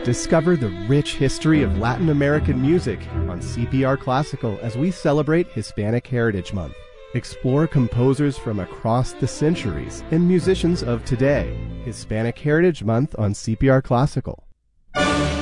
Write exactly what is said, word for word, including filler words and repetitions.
Discover the rich history of Latin American music on C P R Classical as we celebrate Hispanic Heritage Month. Explore composers from across the centuries and musicians of today. Hispanic Heritage Month on C P R Classical.